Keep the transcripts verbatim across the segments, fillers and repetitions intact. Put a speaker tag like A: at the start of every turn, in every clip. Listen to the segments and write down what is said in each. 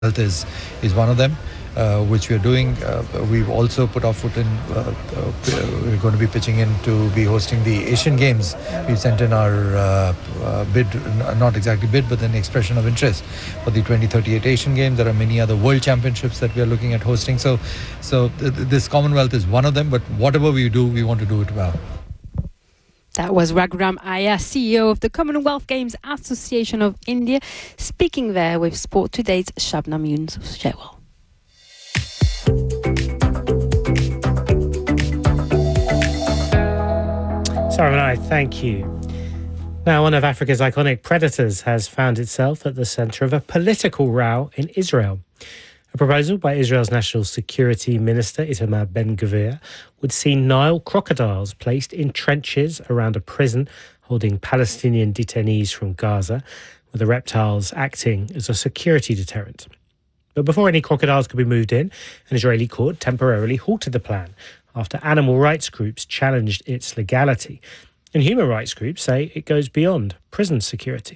A: Commonwealth is is one of them, uh, which we are doing. Uh, we've also put our foot in. Uh, uh, we're going to be pitching in to be hosting the Asian Games. We've sent in our uh, uh, bid, not exactly bid, but an expression of interest for the twenty thirty-eight Asian Games. There are many other World Championships that we are looking at hosting. So, so th- this Commonwealth is one of them. But whatever we do, we want to do it well.
B: That was Raghuram Iyer, C E O of the Commonwealth Games Association of India, speaking there with Sport Today's Shabnam Yunus-Shewal.
C: Sarah and I, thank you. Now, one of Africa's iconic predators has found itself at the centre of a political row in Israel. A proposal by Israel's National Security Minister, Itamar Ben-Gvir, would see Nile crocodiles placed in trenches around a prison holding Palestinian detainees from Gaza, with the reptiles acting as a security deterrent. But before any crocodiles could be moved in, an Israeli court temporarily halted the plan after animal rights groups challenged its legality. And human rights groups say it goes beyond prison security.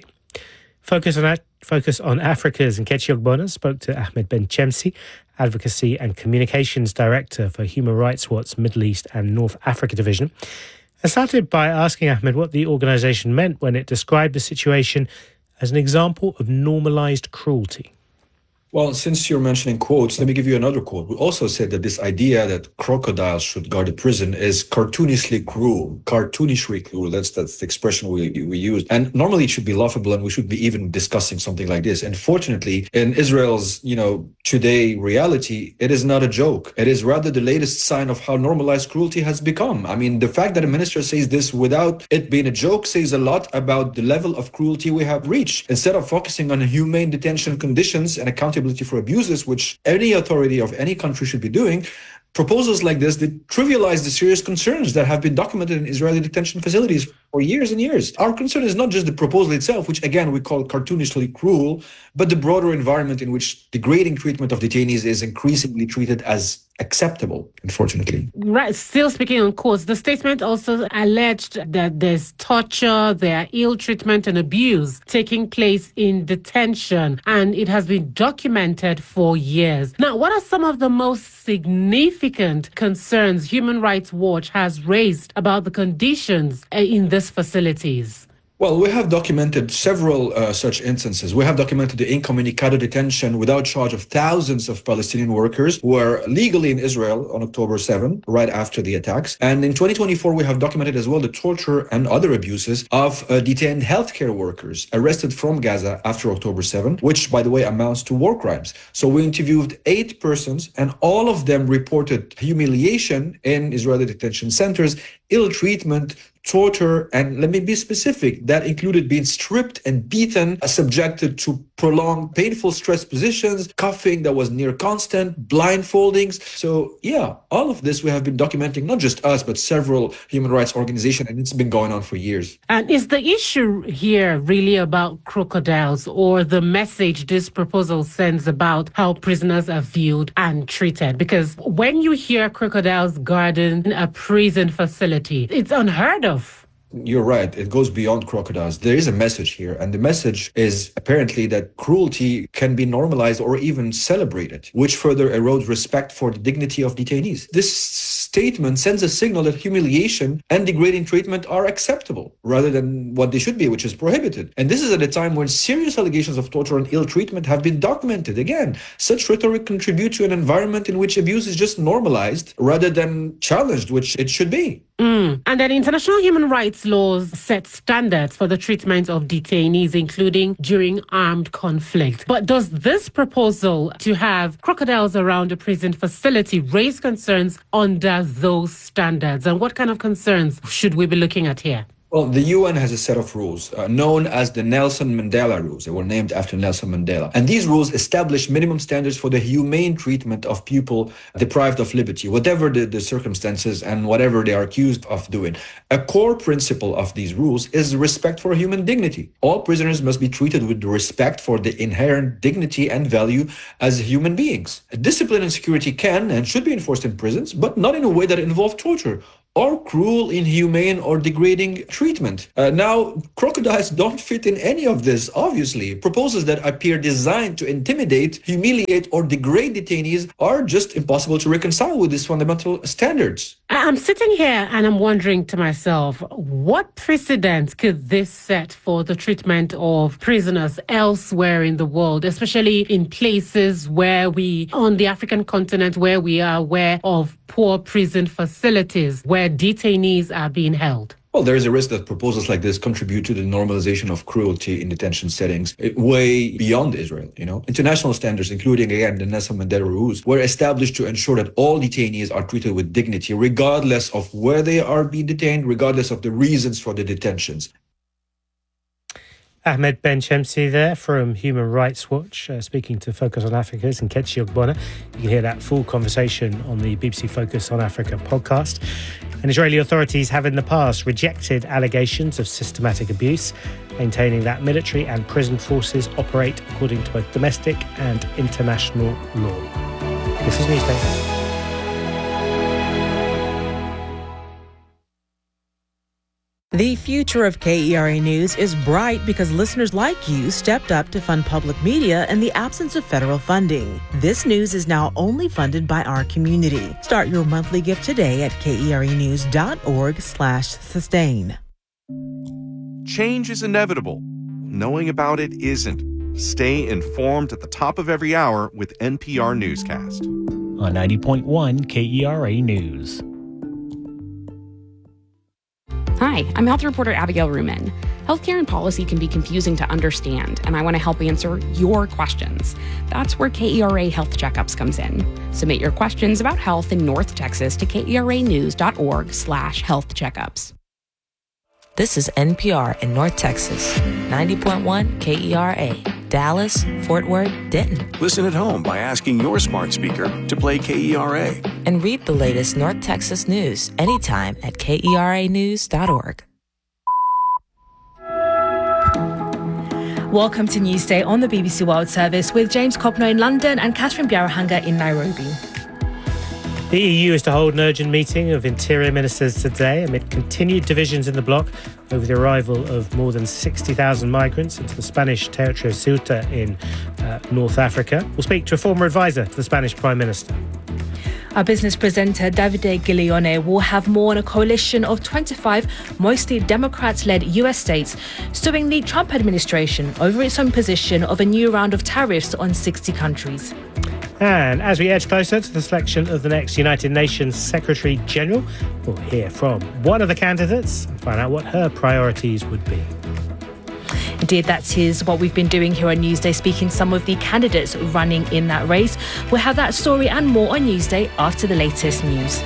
C: Focus on Focus on Africa's Nkechi Ogbonna spoke to Ahmed Ben Chemsi, Advocacy and Communications Director for Human Rights Watch's Middle East and North Africa Division. I started by asking Ahmed what the organisation meant when it described the situation as an example of normalised cruelty.
D: Well, since you're mentioning quotes, let me give you another quote. We also said that this idea that crocodiles should guard a prison is cartoonishly cruel, cartoonishly cruel. That's that's the expression we we use. And normally it should be laughable, and we should be even discussing something like this. And fortunately, in Israel's, you know, today reality, it is not a joke. It is rather the latest sign of how normalized cruelty has become. I mean, the fact that a minister says this without it being a joke says a lot about the level of cruelty we have reached. Instead of focusing on humane detention conditions and accountability for abuses, which any authority of any country should be doing, proposals like this that trivialize the serious concerns that have been documented in Israeli detention facilities for years and years. Our concern is not just the proposal itself, which again we call cartoonishly cruel, but the broader environment in which degrading treatment of detainees is increasingly treated as acceptable, unfortunately.
E: Right. Still speaking on course, the statement also alleged that there's torture, there are ill treatment and abuse taking place in detention, and it has been documented for years. Now, what are some of the most significant concerns Human Rights Watch has raised about the conditions in these facilities?
D: Well, we have documented several uh, such instances. We have documented the incommunicado detention without charge of thousands of Palestinian workers who were legally in Israel on October seventh, right after the attacks. And in twenty twenty-four, we have documented as well the torture and other abuses of uh, detained healthcare workers arrested from Gaza after October seventh, which, by the way, amounts to war crimes. So we interviewed eight persons, and all of them reported humiliation in Israeli detention centers, ill treatment, torture, and let me be specific, that included being stripped and beaten, subjected to prolonged painful stress positions, coughing that was near constant, blindfoldings. So yeah, all of this we have been documenting, not just us, but several human rights organizations, and it's been going on for years.
E: And is the issue here really about crocodiles, or the message this proposal sends about how prisoners are viewed and treated? Because when you hear crocodiles guarding a prison facility, it's unheard of.
D: You're right. It goes beyond crocodiles. There is a message here, and the message is apparently that cruelty can be normalized or even celebrated, which further erodes respect for the dignity of detainees. This statement sends a signal that humiliation and degrading treatment are acceptable rather than what they should be, which is prohibited. And this is at a time when serious allegations of torture and ill treatment have been documented. Again, such rhetoric contributes to an environment in which abuse is just normalized rather than challenged, which it should be.
E: Mm. And then international human rights laws set standards for the treatment of detainees, including during armed conflict. But does this proposal to have crocodiles around a prison facility raise concerns under those standards? And what kind of concerns should we be looking at here?
D: Well, the U N has a set of rules uh, known as the Nelson Mandela Rules. They were named after Nelson Mandela. And these rules establish minimum standards for the humane treatment of people deprived of liberty, whatever the, the circumstances and whatever they are accused of doing. A core principle of these rules is respect for human dignity. All prisoners must be treated with respect for the inherent dignity and value as human beings. Discipline and security can and should be enforced in prisons, but not in a way that involves torture or cruel, inhumane, or degrading treatment. Uh, now, crocodiles don't fit in any of this, obviously. Proposals that appear designed to intimidate, humiliate, or degrade detainees are just impossible to reconcile with these fundamental standards.
E: I'm sitting here and I'm wondering to myself, what precedent could this set for the treatment of prisoners elsewhere in the world, especially in places where we, on the African continent, where we are aware of poor prison facilities, where detainees are being held?
D: Well, there is a risk that proposals like this contribute to the normalization of cruelty in detention settings way beyond Israel. You know, international standards, including again the Nelson Mandela rules, were established to ensure that all detainees are treated with dignity, regardless of where they are being detained, regardless of the reasons for the detentions.
C: Ahmed Benchemsi there from Human Rights Watch, uh, speaking to Focus on Africa's and Ketchi Ogbonna. You can hear that full conversation on the B B C Focus on Africa podcast. And Israeli authorities have in the past rejected allegations of systematic abuse, maintaining that military and prison forces operate according to both domestic and international law. This is Newsday.
F: The future of K E R A News is bright because listeners like you stepped up to fund public media in the absence of federal funding. This news is now only funded by our community. Start your monthly gift today at kerenews.org slash sustain.
G: Change is inevitable. Knowing about it isn't. Stay informed at the top of every hour with N P R Newscast.
H: On ninety point one K E R A News.
I: Hi, I'm health reporter Abigail Ruman. Healthcare and policy can be confusing to understand, and I want to help answer your questions. That's where K E R A Health Checkups comes in. Submit your questions about health in North Texas to kerenews.org slash health checkups.
J: This is N P R in North Texas, ninety point one K E R A, Dallas, Fort Worth, Denton.
K: Listen at home by asking your smart speaker to play K E R A.
J: And read the latest North Texas news anytime at K E R A news dot org.
L: Welcome to Newsday on the B B C World Service with James Copno in London and Catherine Biarahanga in Nairobi.
C: The E U is to hold an urgent meeting of interior ministers today amid continued divisions in the bloc over the arrival of more than sixty thousand migrants into the Spanish territory of Ceuta in uh, North Africa. We'll speak to a former advisor to the Spanish Prime Minister.
L: Our business presenter Davide Giglione will have more on a coalition of twenty-five mostly Democrat-led U S states suing the Trump administration over its own position of a new round of tariffs on sixty countries.
C: And as we edge closer to the selection of the next United Nations Secretary General, we'll hear from one of the candidates and find out what her priorities would be.
L: Indeed, that is what we've been doing here on Newsday, speaking to some of the candidates running in that race. We'll have that story and more on Newsday after the latest news.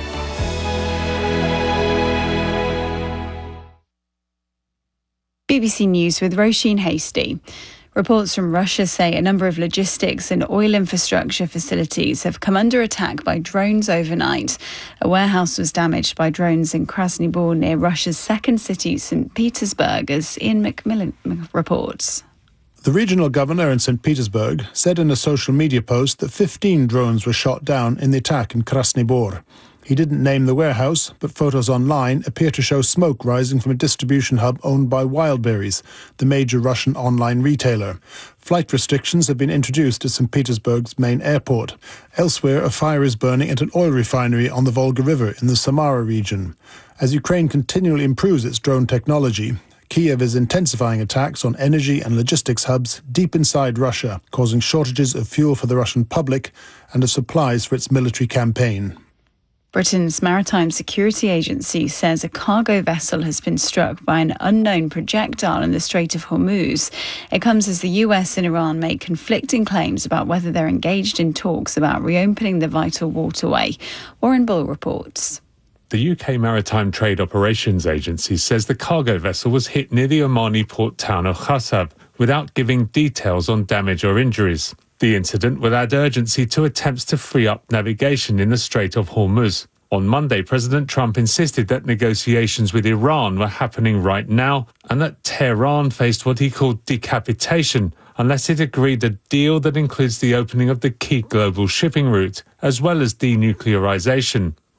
M: B B C News with Roisin Hasty. Reports from Russia say a number of logistics and oil infrastructure facilities have come under attack by drones overnight. A warehouse was damaged by drones in Krasny Bor near Russia's second city, Saint Petersburg, as Ian McMillan reports.
N: The regional governor in Saint Petersburg said in a social media post that fifteen drones were shot down in the attack in Krasny Bor. He didn't name the warehouse, but photos online appear to show smoke rising from a distribution hub owned by Wildberries, the major Russian online retailer. Flight restrictions have been introduced at Saint Petersburg's main airport. Elsewhere, a fire is burning at an oil refinery on the Volga River in the Samara region. As Ukraine continually improves its drone technology, Kiev is intensifying attacks on energy and logistics hubs deep inside Russia, causing shortages of fuel for the Russian public and of supplies for its military campaign.
M: Britain's Maritime Security Agency says a cargo vessel has been struck by an unknown projectile in the Strait of Hormuz. It comes as the U S and Iran make conflicting claims about whether they're engaged in talks about reopening the vital waterway. Warren Bull reports.
O: The U K Maritime Trade Operations Agency says the cargo vessel was hit near the Omani port town of Khassab without giving details on damage or injuries. The incident will add urgency to attempts to free up navigation in the Strait of Hormuz. On Monday, President Trump insisted that negotiations with Iran were happening right now and that Tehran faced what he called decapitation unless it agreed a deal that includes the opening of the key global shipping route as well as denuclearization.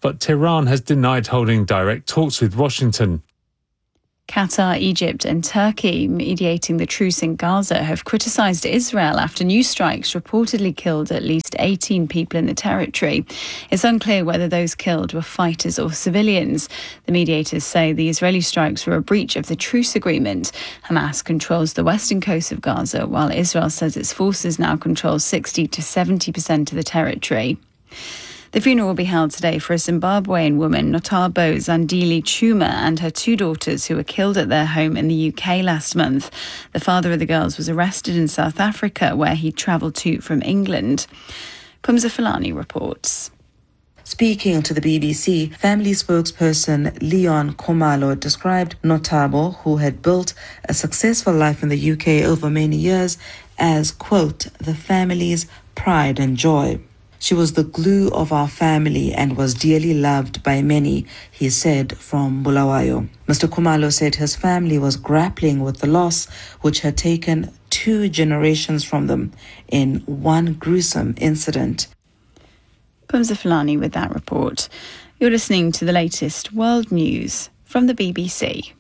O: but Tehran has denied holding direct talks with Washington.
M: Qatar, Egypt and Turkey, mediating the truce in Gaza, have criticised Israel after new strikes reportedly killed at least eighteen people in the territory. It's unclear whether those killed were fighters or civilians. The mediators say the Israeli strikes were a breach of the truce agreement. Hamas controls the western coast of Gaza, while Israel says its forces now control sixty to seventy percent of the territory. The funeral will be held today for a Zimbabwean woman, Notabo Zandile Chuma, and her two daughters who were killed at their home in the U K last month. The father of the girls was arrested in South Africa, where he travelled to from England. Pumza Fulani reports.
P: Speaking to the B B C, family spokesperson Leon Khumalo described Notabo, who had built a successful life in the U K over many years, as, quote, the family's pride and joy. She was the glue of our family and was dearly loved by many, he said from Bulawayo. Mister Khumalo said his family was grappling with the loss, which had taken two generations from them in one gruesome incident.
M: Pumza Fulani with that report. You're listening to the latest world news from the B B C.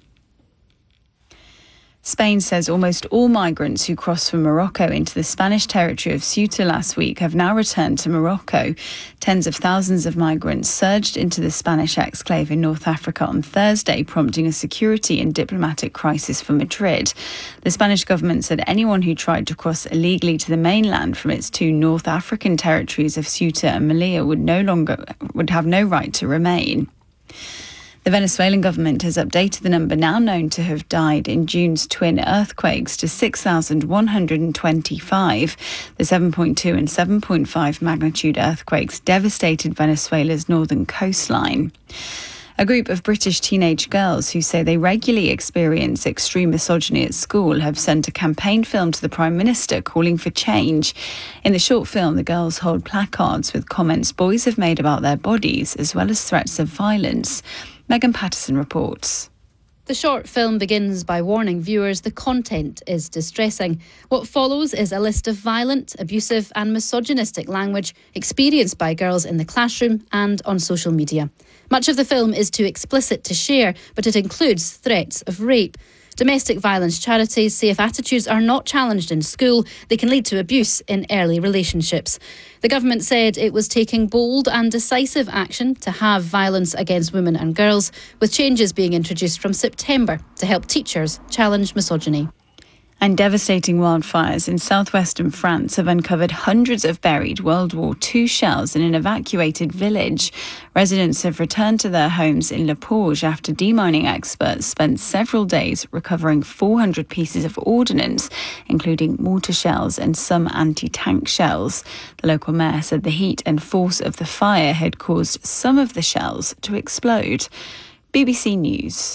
M: Spain says almost all migrants who crossed from Morocco into the Spanish territory of Ceuta last week have now returned to Morocco. Tens of thousands of migrants surged into the Spanish exclave in North Africa on Thursday, prompting a security and diplomatic crisis for Madrid. The Spanish government said anyone who tried to cross illegally to the mainland from its two North African territories of Ceuta and Melilla would no longer would have no right to remain. The Venezuelan government has updated the number now known to have died in June's twin earthquakes to six thousand one hundred twenty-five. The seven point two and seven point five magnitude earthquakes devastated Venezuela's northern coastline. A group of British teenage girls who say they regularly experience extreme misogyny at school have sent a campaign film to the Prime Minister calling for change. In the short film, the girls hold placards with comments boys have made about their bodies, as well as threats of violence. Megan Patterson reports.
Q: The short film begins by warning viewers the content is distressing. What follows is a list of violent, abusive and misogynistic language experienced by girls in the classroom and on social media. Much of the film is too explicit to share, but it includes threats of rape. Domestic violence charities say if attitudes are not challenged in school, they can lead to abuse in early relationships. The government said it was taking bold and decisive action to have violence against women and girls, with changes being introduced from September to help teachers challenge misogyny.
M: And devastating wildfires in southwestern France have uncovered hundreds of buried World War Two shells in an evacuated village. Residents have returned to their homes in Le Porge after demining experts spent several days recovering four hundred pieces of ordnance, including mortar shells and some anti-tank shells. The local mayor said the heat and force of the fire had caused some of the shells to explode. B B C News.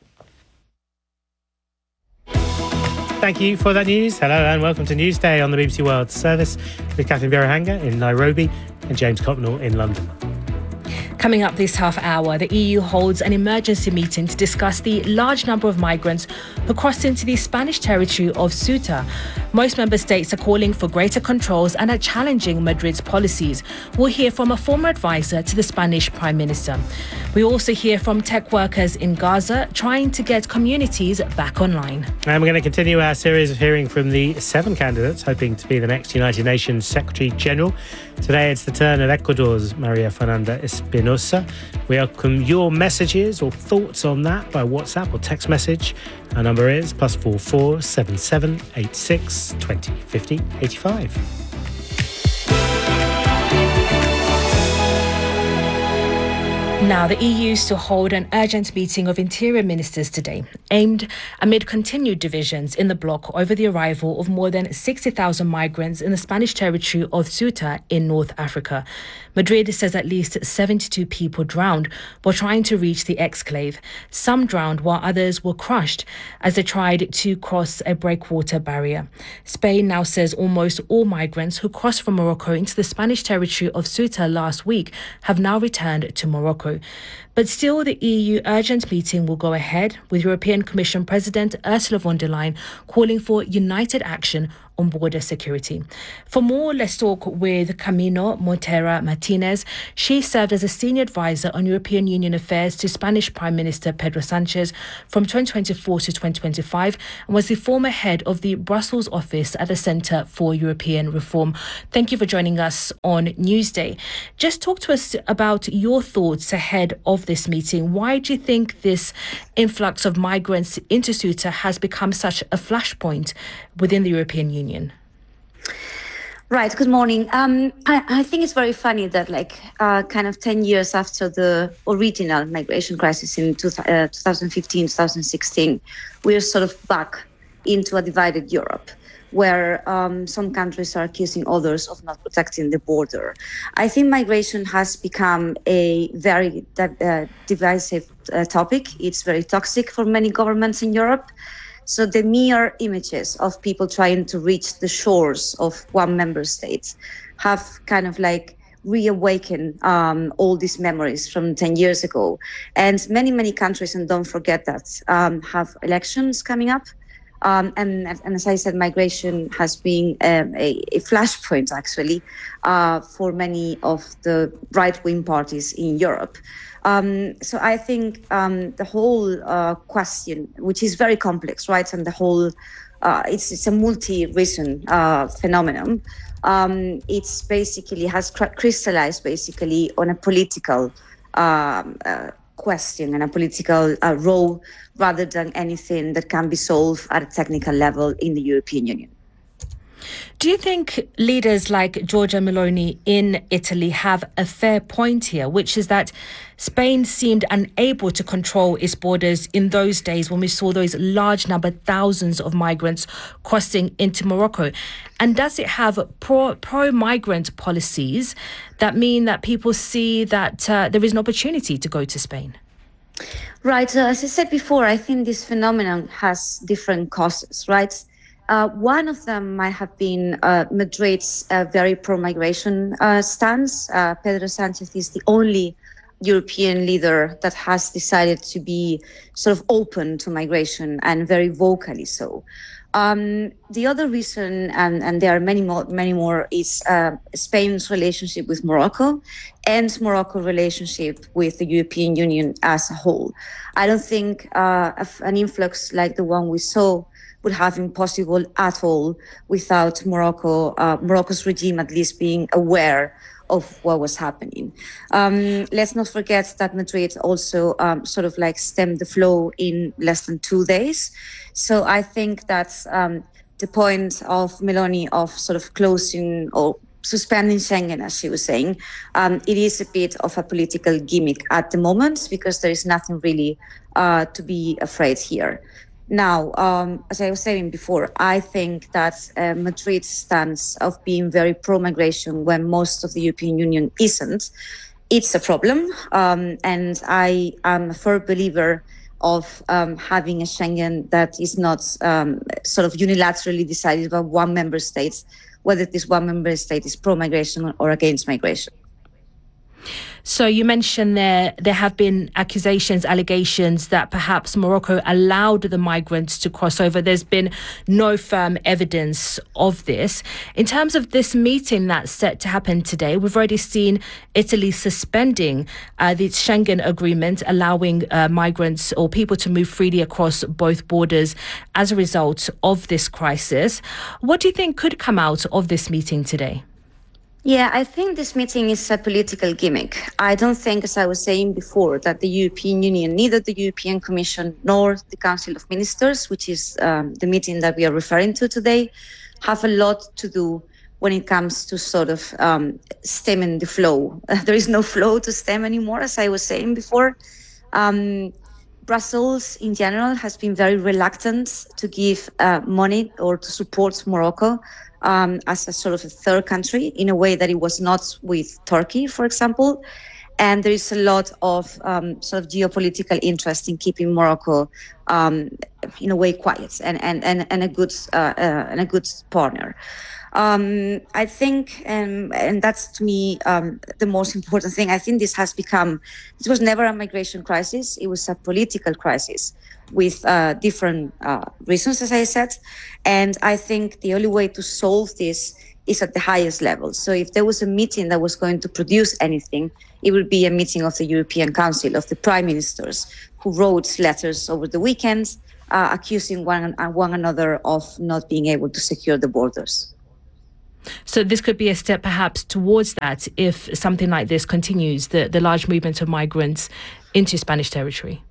C: Thank you for that news. Hello and welcome to Newsday on the B B C World Service with Catherine Birahanga in Nairobi and James Copnall in London.
L: Coming up this half hour, the E U holds an emergency meeting to discuss the large number of migrants who crossed into the Spanish territory of Ceuta. Most member states are calling for greater controls and are challenging Madrid's policies. We'll hear from a former advisor to the Spanish Prime Minister. We also hear from tech workers in Gaza trying to get communities back online.
C: And we're going to continue our series of hearing from the seven candidates hoping to be the next United Nations Secretary General. Today it's the turn of Ecuador's Maria Fernanda Espinosa. We welcome your messages or thoughts on that by WhatsApp or text message. Our number is plus four four seven seven eight six twenty fifty eighty five.
L: Now, the E U is to hold an urgent meeting of interior ministers today, aimed amid continued divisions in the bloc over the arrival of more than sixty thousand migrants in the Spanish territory of Ceuta in North Africa. Madrid says at least seventy-two people drowned while trying to reach the exclave. Some drowned while others were crushed as they tried to cross a breakwater barrier. Spain now says almost all migrants who crossed from Morocco into the Spanish territory of Ceuta last week have now returned to Morocco. But still, the E U urgent meeting will go ahead, with European Commission President Ursula von der Leyen calling for united action on border security. For more, let's talk with Camino Montero Martinez. She served as a senior advisor on European Union affairs to Spanish Prime Minister Pedro Sanchez from twenty twenty-four to twenty twenty-five and was the former head of the Brussels office at the Centre for European Reform. Thank you for joining us on Newsday. Just talk to us about your thoughts ahead of this meeting. Why do you think this influx of migrants into Ceuta has become such a flashpoint within the European Union?
R: Right. Good morning. Um, I, I think it's very funny that, like, uh, kind of ten years after the original migration crisis in two, uh, twenty fifteen, twenty sixteen, we're sort of back into a divided Europe, where um, some countries are accusing others of not protecting the border. I think migration has become a very uh, divisive uh, topic. It's very toxic for many governments in Europe. So the mere images of people trying to reach the shores of one member state have kind of like reawakened um, all these memories from ten years ago. And many, many countries, and don't forget that, um, have elections coming up. Um, and, and as I said, migration has been um, a, a flashpoint, actually, uh, for many of the right-wing parties in Europe. Um, so I think um, the whole uh, question, which is very complex, right, and the whole, uh, it's, it's a multi-reason uh, phenomenon. Um, it's basically has cr- crystallized basically on a political um, uh, question and a political uh, role rather than anything that can be solved at a technical level in the European Union.
L: Do you think leaders like Giorgia Meloni in Italy have a fair point here, which is that Spain seemed unable to control its borders in those days when we saw those large number, thousands of migrants crossing into Morocco? And does it have pro, pro-migrant policies that mean that people see that uh, there is an opportunity to go to Spain?
R: Right. Uh, as I said before, I think this phenomenon has different causes, right? Uh, one of them might have been uh, Madrid's uh, very pro-migration uh, stance. Uh, Pedro Sanchez is the only European leader that has decided to be sort of open to migration, and very vocally so. Um, the other reason, and, and there are many more, many more, is uh, Spain's relationship with Morocco and Morocco's relationship with the European Union as a whole. I don't think uh, an influx like the one we saw would have been possible at all without Morocco, uh, Morocco's regime at least being aware of what was happening. Um, let's not forget that Madrid also um, sort of like stemmed the flow in less than two days. So I think that um, the point of Meloni of sort of closing or suspending Schengen, as she was saying, um, it is a bit of a political gimmick at the moment, because there is nothing really uh, to be afraid here. Now, um, as I was saying before, I think that uh, Madrid's stance of being very pro-migration when most of the European Union isn't, it's a problem. Um, and I am a firm believer of um, having a Schengen that is not um, sort of unilaterally decided by one member state, whether this one member state is pro-migration or against migration.
L: So you mentioned there there have been accusations, allegations that perhaps Morocco allowed the migrants to cross over. There's been no firm evidence of this. In terms of this meeting that's set to happen today, we've already seen Italy suspending uh, the Schengen agreement, allowing uh, migrants or people to move freely across both borders as a result of this crisis. What do you think could come out of this meeting today?
R: Yeah, I think this meeting is a political gimmick. I don't think, as I was saying before, that the European Union, neither the European Commission nor the Council of Ministers, which is um, the meeting that we are referring to today, have a lot to do when it comes to sort of um, stemming the flow. Uh, there is no flow to stem anymore, as I was saying before. Um, Brussels, in general, has been very reluctant to give uh, money or to support Morocco Um, as a sort of a third country, in a way that it was not with Turkey, for example. And there is a lot of um, sort of geopolitical interest in keeping Morocco, um, in a way, quiet and and and, and a good uh, uh, and a good partner. Um, I think, and, and that's to me um, the most important thing, I think this has become, this was never a migration crisis, it was a political crisis with uh, different uh, reasons, as I said. And I think the only way to solve this is at the highest level. So if there was a meeting that was going to produce anything, it would be a meeting of the European Council, of the prime ministers, who wrote letters over the weekend uh, accusing one, uh, one another of not being able to secure the borders.
L: So this could be a step perhaps towards that if something like this continues, the, the large movement of migrants into Spanish territory.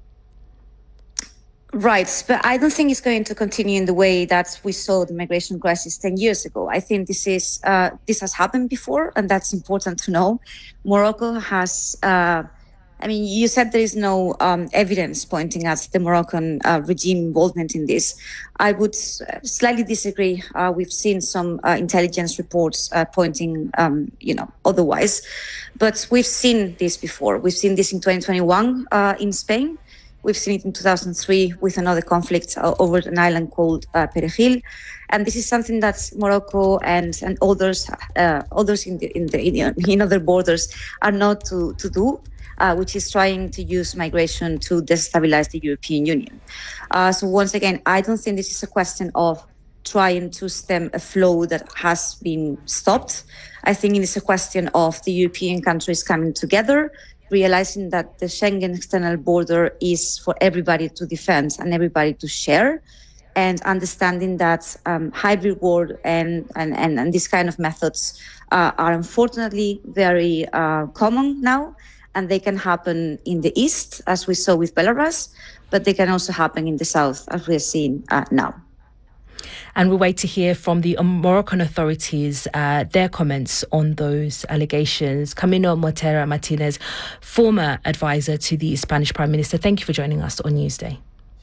R: Right, but I don't think it's going to continue in the way that we saw the migration crisis ten years ago. I think this is uh, this has happened before, and that's important to know. Morocco has, uh, I mean, you said there is no um, evidence pointing at the Moroccan uh, regime involvement in this. I would slightly disagree. Uh, we've seen some uh, intelligence reports uh, pointing, um, you know, otherwise, but we've seen this before. We've seen this in twenty twenty-one uh, in Spain. We've seen it in two thousand three with another conflict uh, over an island called uh, Perejil, and this is something that Morocco and and others uh, others in the in the in, in other borders are not to to do, uh, which is trying to use migration to destabilize the European Union. Uh, so once again, I don't think this is a question of trying to stem a flow that has been stopped. I think it is a question of the European countries coming together, realizing that the Schengen external border is for everybody to defend and everybody to share, and understanding that um, hybrid war and, and, and, and these kind of methods uh, are unfortunately very uh, common now, and they can happen in the east, as we saw with Belarus, but they can also happen in the south, as we are seeing uh, now.
L: And we wait to hear from the Moroccan authorities, uh, their comments on those allegations. Camino Montero Martinez, former advisor to the Spanish Prime Minister, thank you for joining us on Newsday.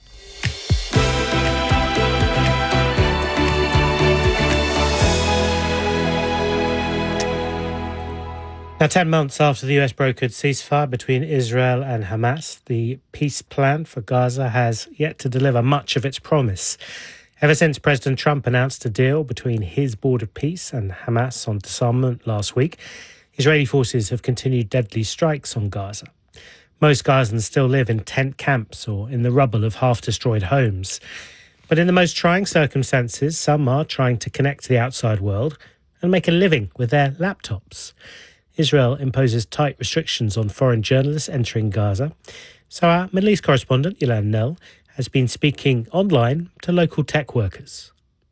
C: Now, ten months after the U S brokered ceasefire between Israel and Hamas, the peace plan for Gaza has yet to deliver much of its promise. Ever since President Trump announced a deal between his border peace and Hamas on disarmament last week, Israeli forces have continued deadly strikes on Gaza. Most Gazans still live in tent camps or in the rubble of half-destroyed homes. But in the most trying circumstances, some are trying to connect to the outside world and make a living with their laptops. Israel imposes tight restrictions on foreign journalists entering Gaza. So our Middle East correspondent, Ilan Nel, has been speaking online to local tech workers.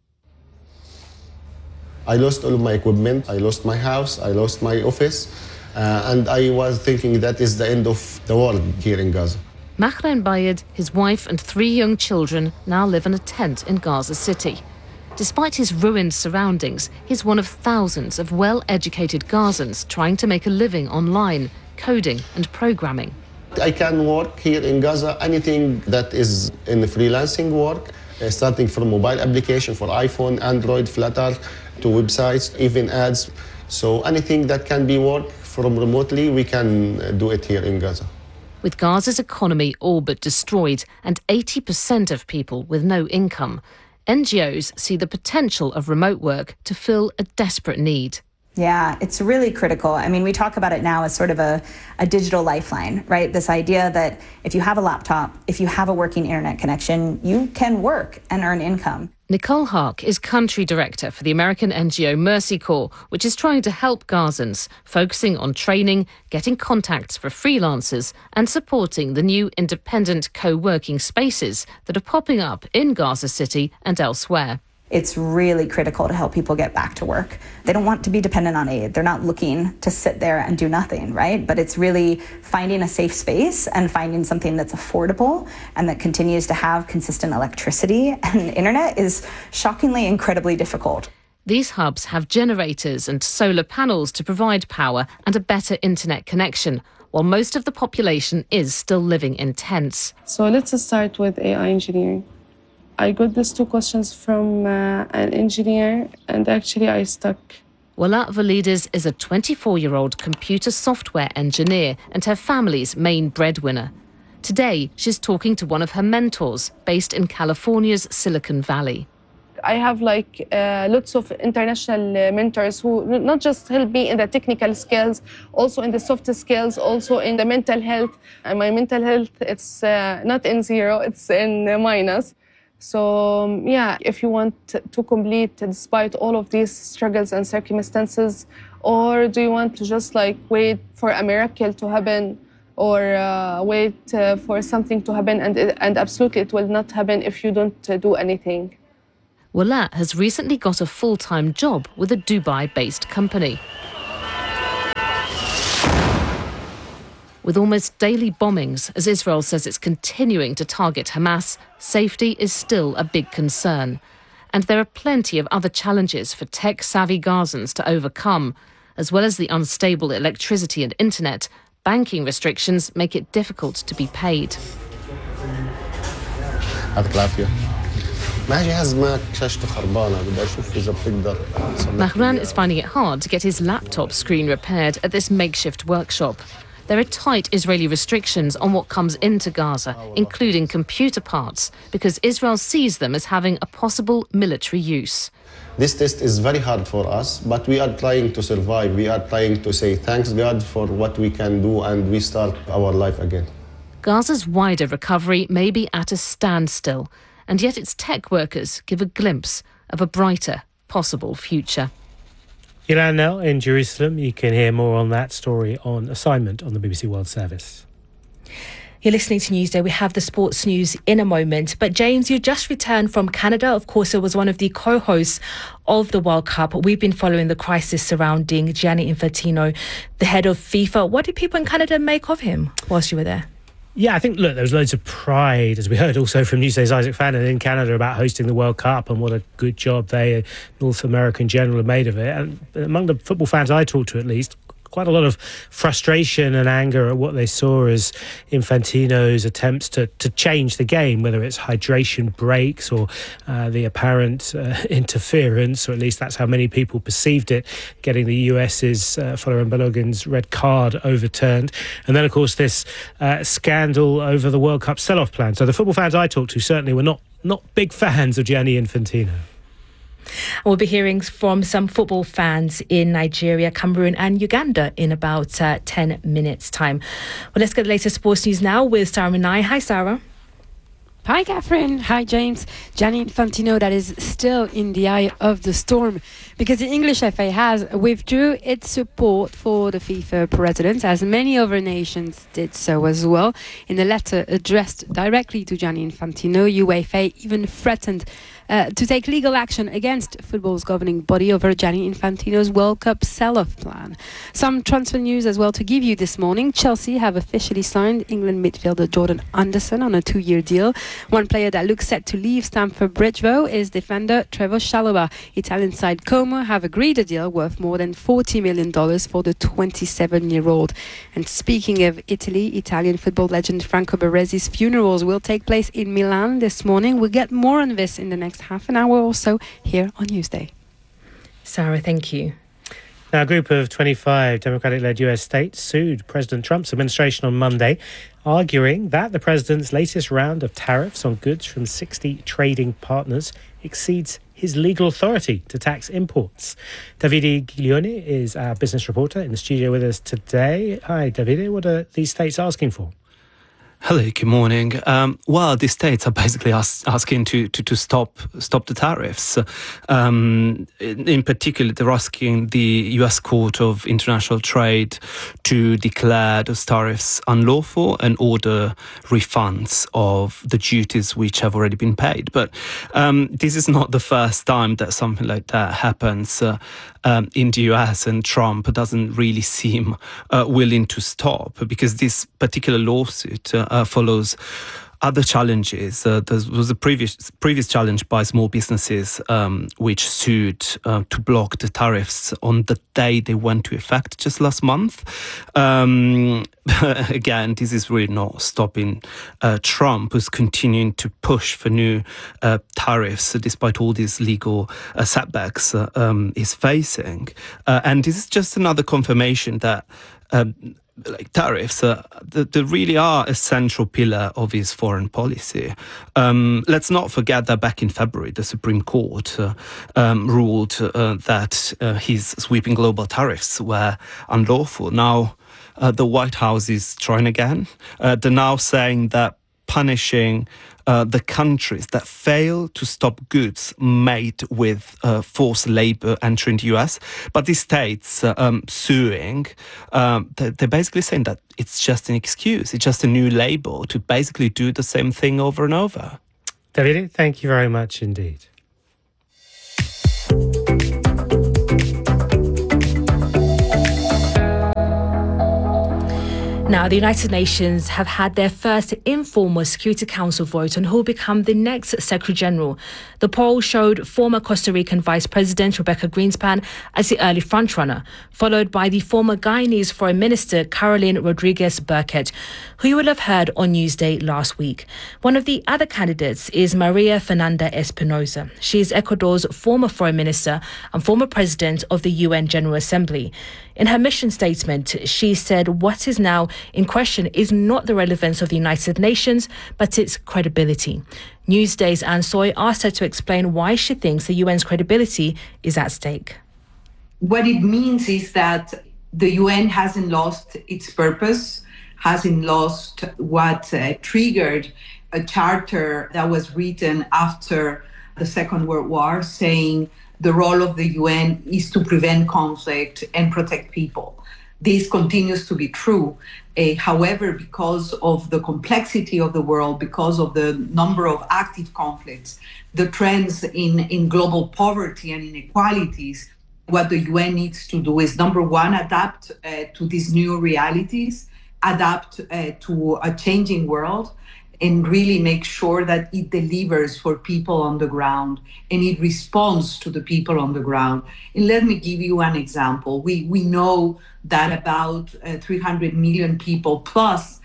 S: I lost all of my equipment, I lost my house, I lost my office, uh, and I was thinking that is the end of the world here in Gaza.
T: Mahren Bayed, his wife and three young children now live in a tent in Gaza City. Despite his ruined surroundings, he's one of thousands of well-educated Gazans trying to make a living online, coding and programming.
S: I can work here in Gaza, anything that is in freelancing work, uh, starting from mobile application for iPhone, Android, Flutter, to websites, even ads. So anything that can be worked from remotely, we can do it here in Gaza.
T: With Gaza's economy all but destroyed and eighty percent of people with no income, N G Os see the potential of remote work to fill a desperate need.
U: Yeah, it's really critical. I mean, we talk about it now as sort of a, a digital lifeline, right? This idea that if you have a laptop, if you have a working internet connection, you can work and earn income.
T: Nicole Hark is country director for the American N G O Mercy Corps, which is trying to help Gazans, focusing on training, getting contacts for freelancers and supporting the new independent co-working spaces that are popping up in Gaza City and elsewhere.
U: It's really critical to help people get back to work. They don't want to be dependent on aid. They're not looking to sit there and do nothing, right? But it's really finding a safe space and finding something that's affordable and that continues to have consistent electricity and internet is shockingly incredibly difficult.
T: These hubs have generators and solar panels to provide power and a better internet connection, while most of the population is still living in tents.
V: So let's start with A I engineering. I got these two questions from uh, an engineer, and actually I stuck.
T: Walat Valides is a twenty-four-year-old computer software engineer and her family's main breadwinner. Today, she's talking to one of her mentors based in California's Silicon Valley.
V: I have like uh, lots of international uh, mentors who not just help me in the technical skills, also in the soft skills, also in the mental health. And my mental health, it's uh, not in zero, it's in minus. So um, yeah, if you want to complete despite all of these struggles and circumstances, or do you want to just like wait for a miracle to happen, or uh, wait uh, for something to happen, and and absolutely it will not happen if you don't uh, do anything.
T: Walat has recently got a full-time job with a Dubai-based company. With almost daily bombings, as Israel says it's continuing to target Hamas, safety is still a big concern. And there are plenty of other challenges for tech-savvy Gazans to overcome. As well as the unstable electricity and internet, banking restrictions make it difficult to be paid. Mahran is finding it hard to get his laptop screen repaired at this makeshift workshop. There are tight Israeli restrictions on what comes into Gaza, including computer parts, because Israel sees them as having a possible military use.
S: This test is very hard for us, but we are trying to survive. We are trying to say thanks God for what we can do, and we start our life again.
T: Gaza's wider recovery may be at a standstill, and yet its tech workers give a glimpse of a brighter possible future.
C: Ilan Nell in Jerusalem. You can hear more on that story on assignment on the B B C World Service.
L: You're listening to Newsday. We have the sports news in a moment. But James, you just returned from Canada. Of course, it was one of the co-hosts of the World Cup. We've been following the crisis surrounding Gianni Infantino, the head of FIFA. What did people in Canada make of him whilst you were there?
C: Yeah, I think, look, there was loads of pride, as we heard also from Newsday's Isaac Fannin in Canada, about hosting the World Cup and what a good job they, North America in general, have made of it. And among the football fans I talked to, at least, quite a lot of frustration and anger at what they saw as Infantino's attempts to, to change the game, whether it's hydration breaks or uh, the apparent uh, interference, or at least that's how many people perceived it, getting the US's uh, Folarin Balogun's red card overturned. And then, of course, this uh, scandal over the World Cup sell-off plan. So the football fans I talked to certainly were not, not big fans of Gianni Infantino.
L: We'll be hearing from some football fans in Nigeria, Cameroon and Uganda in about uh, ten minutes' time. Well, let's get the latest sports news now with Sarah Minai. Hi, Sarah.
A: Hi, Catherine. Hi, James. Gianni Infantino, that is still in the eye of the storm because the English F A has withdrew its support for the FIFA president, as many other nations did so as well. In a letter addressed directly to Gianni Infantino, UEFA even threatened Uh, to take legal action against football's governing body over Gianni Infantino's World Cup sell-off plan. Some transfer news as well to give you this morning. Chelsea have officially signed England midfielder Jordan Anderson on a two-year deal. One player that looks set to leave Stamford Bridge, though, is defender Trevoh Chalobah. Italian side Como have agreed a deal worth more than forty million dollars for the twenty-seven-year-old. And speaking of Italy, Italian football legend Franco Baresi's funerals will take place in Milan this morning. We'll get more on this in the next half an hour or so here on Newsday.
L: Sarah, thank you.
C: Now, a group of twenty-five Democratic-led U S states sued President Trump's administration on Monday, arguing that the president's latest round of tariffs on goods from sixty trading partners exceeds his legal authority to tax imports. Davide Giglione is our business reporter in the studio with us today. Hi, Davide. What are these states asking for?
B: Hello, good morning. Um, well, the states are basically ask, asking to, to, to stop stop the tariffs. Um, in, in particular, they're asking the U S Court of International Trade to declare those tariffs unlawful and order refunds of the duties which have already been paid. But um, this is not the first time that something like that happens uh, um, in the U S, and Trump doesn't really seem uh, willing to stop, because this particular lawsuit uh, Uh, follows other challenges. Uh, there was a previous previous challenge by small businesses um, which sued uh, to block the tariffs on the day they went to effect just last month. Um, again, this is really not stopping uh, Trump, who's continuing to push for new uh, tariffs despite all these legal uh, setbacks uh, um, he's facing. Uh, and this is just another confirmation that Um, like tariffs, uh, they, they really are a central pillar of his foreign policy. Um, let's not forget that back in February, the Supreme Court uh, um, ruled uh, that uh, his sweeping global tariffs were unlawful. Now, uh, the White House is trying again. Uh, they're now saying that punishing uh, the countries that fail to stop goods made with uh, forced labor entering the U S. But the states uh, um, suing, um, they're, they're basically saying that it's just an excuse. It's just a new label to basically do the same thing over and over.
C: Davide, thank you very much indeed.
L: Now, the United Nations have had their first informal Security Council vote on who will become the next Secretary-General. The poll showed former Costa Rican Vice President Rebecca Greenspan as the early frontrunner, followed by the former Guyanese Foreign Minister Caroline Rodriguez Burkett, who you will have heard on Newsday last week. One of the other candidates is Maria Fernanda Espinosa. She is Ecuador's former Foreign Minister and former President of the U N General Assembly. In her mission statement, she said what is now in question is not the relevance of the United Nations, but its credibility. Newsday's Anne Soy asked her to explain why she thinks the U N's credibility is at stake.
D: What it means is that the U N hasn't lost its purpose, hasn't lost what uh, triggered a charter that was written after the Second World War, saying the role of the U N is to prevent conflict and protect people. This continues to be true. Uh, however, because of the complexity of the world, because of the number of active conflicts, the trends in, in global poverty and inequalities, what the U N needs to do is, number one, adapt uh, to these new realities, adapt uh, to a changing world, and really make sure that it delivers for people on the ground and it responds to the people on the ground. And let me give you an example. We we know that about uh, three hundred million people plus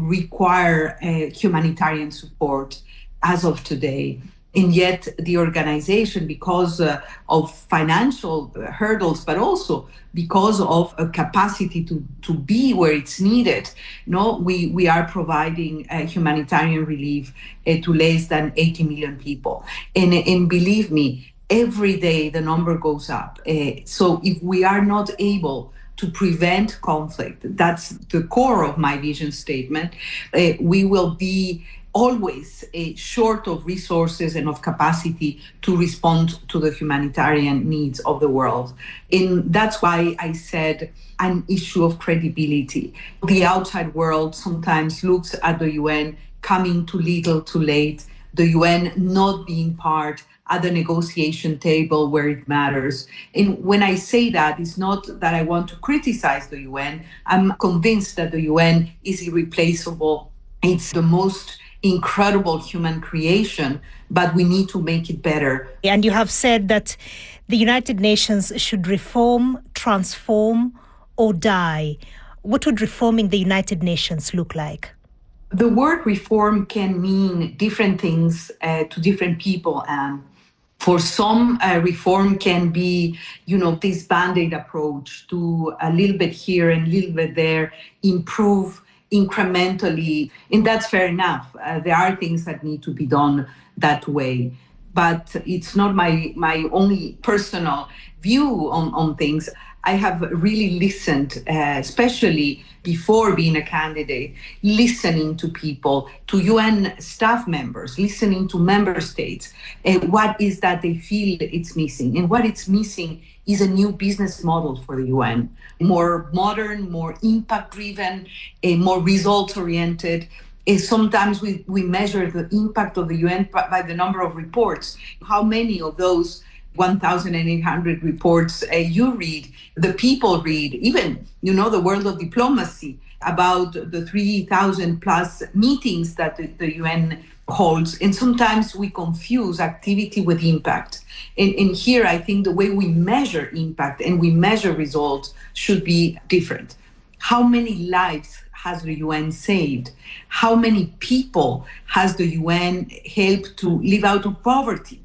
D: require uh, humanitarian support as of today. And yet the organization, because uh, of financial hurdles, but also because of a capacity to, to be where it's needed, you know, we, we are providing uh, humanitarian relief uh, to less than eighty million people. And, and believe me, every day the number goes up. Uh, so if we are not able to prevent conflict, that's the core of my vision statement, uh, we will be always uh, short of resources and of capacity to respond to the humanitarian needs of the world. And that's why I said an issue of credibility. The outside world sometimes looks at the U N coming too little, too late, the U N not being part at the negotiation table where it matters. And when I say that, it's not that I want to criticize the U N. I'm convinced that the U N is irreplaceable. It's the most incredible human creation, but we need to make it better.
E: And you have said that the United Nations should reform, transform, or die. What would reforming the United Nations look like?
D: The word reform can mean different things uh, to different people. And for some, uh, reform can be, you know, this Band-Aid approach to a little bit here and a little bit there, improve incrementally, and that's fair enough. Uh, there are things that need to be done that way, but it's not my my only personal view on, on things. I have really listened, uh, especially before being a candidate, listening to people, to U N staff members, listening to member states, uh, what is that they feel it's missing. And what it's missing is a new business model for the U N, more modern, more impact-driven, uh, more results-oriented. Uh, sometimes we, we measure the impact of the U N by, by the number of reports. How many of those one thousand eight hundred reports uh, you read, the people read, even, you know, the world of diplomacy, about the three thousand plus meetings that the, the U N holds. And sometimes we confuse activity with impact. And, and here, I think the way we measure impact and we measure results should be different. How many lives has the U N saved? How many people has the U N helped to live out of poverty?